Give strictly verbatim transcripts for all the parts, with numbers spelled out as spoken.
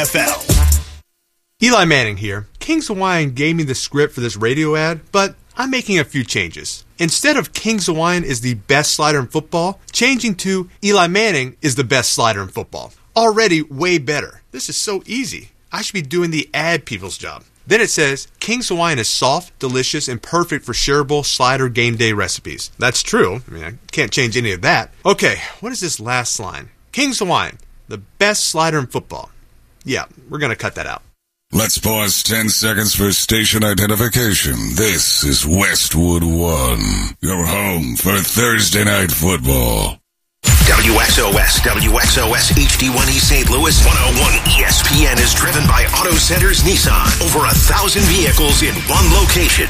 F L. Eli Manning here. Kings Hawaiian gave me the script for this radio ad, but I'm making a few changes. Instead of Kings Hawaiian is the best slider in football, changing to Eli Manning is the best slider in football. Already way better. This is so easy. I should be doing the ad people's job. Then it says, Kings Hawaiian is soft, delicious, and perfect for shareable slider game day recipes. That's true. I mean, I can't change any of that. Okay, what is this last line? Kings Hawaiian, the best slider in football. Yeah, we're going to cut that out. Let's pause ten seconds for station identification. This is Westwood One, your home for Thursday Night Football. W X O S, W X O S H D one E Saint Louis, one oh one E S P N is driven by Auto Centers Nissan. Over a thousand vehicles in one location.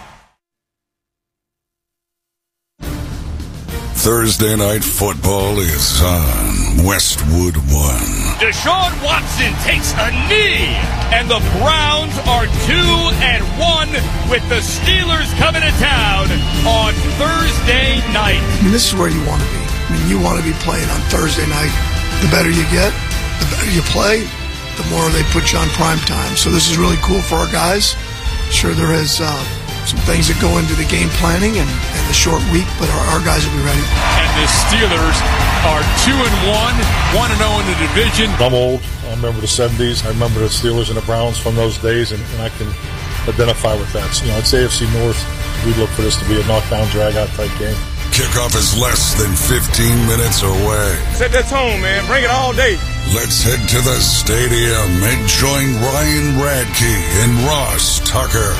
Thursday Night Football is on Westwood One. Deshaun Watson takes a knee, and the Browns are two and one with the Steelers coming to town on Thursday night. I mean, this is where you want to be. I mean, you want to be playing on Thursday night. The better you get, the better you play, the more they put you on prime time. So this is really cool for our guys. Sure, there is uh, some things that go into the game planning and, and the short week, but our, our guys will be ready. And the Steelers are two and one, one and zero in the division. I'm old. I remember the seventies. I remember the Steelers and the Browns from those days, and, and I can identify with that. So, you know, it's A F C North. We look for this to be a knockdown, drag-out type game. Kickoff is less than fifteen minutes away. Set that's home, man. Bring it all day. Let's head to the stadium and join Ryan Radke and Ross Tucker.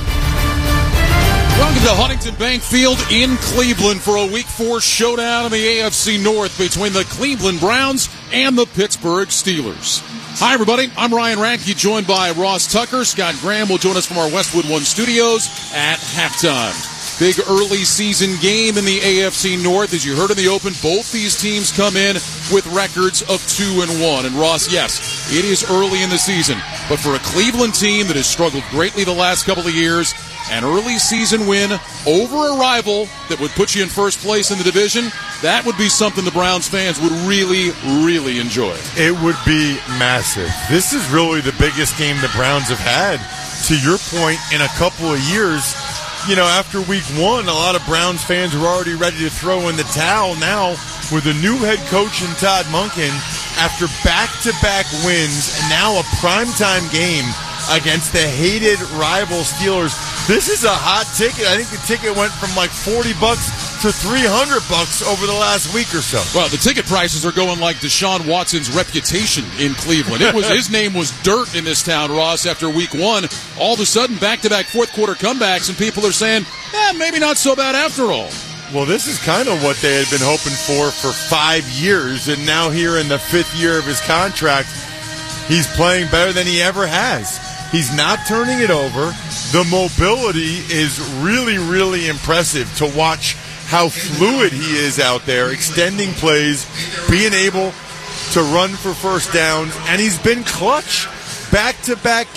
Welcome to Huntington Bank Field in Cleveland for a Week four showdown in the A F C North between the Cleveland Browns and the Pittsburgh Steelers. Hi, everybody. I'm Ryan Radke, joined by Ross Tucker. Scott Graham will join us from our Westwood One studios at halftime. Big early season game in the A F C North. As you heard in the open, both these teams come in with records of two and one. And Ross, yes, it is early in the season, but for a Cleveland team that has struggled greatly the last couple of years, an early season win over a rival that would put you in first place in the division, that would be something the Browns fans would really, really enjoy. It would be massive. This is really the biggest game the Browns have had, to your point, in a couple of years. You know, after week one, a lot of Browns fans were already ready to throw in the towel. Now, with a new head coach in Todd Monken, after back-to-back wins, and now a primetime game against the hated rival Steelers, this is a hot ticket. I think the ticket went from like forty bucks to three hundred bucks over the last week or so. Well, the ticket prices are going like Deshaun Watson's reputation in Cleveland. It was his name was dirt in this town, Ross, after week one. All of a sudden, back-to-back fourth-quarter comebacks, and people are saying, eh, maybe not so bad after all. Well, this is kind of what they had been hoping for for five years, and now here in the fifth year of his contract, he's playing better than he ever has. He's not turning it over. The mobility is really, really impressive to watch how fluid he is out there, extending plays, being able to run for first downs, and he's been clutch back-to-back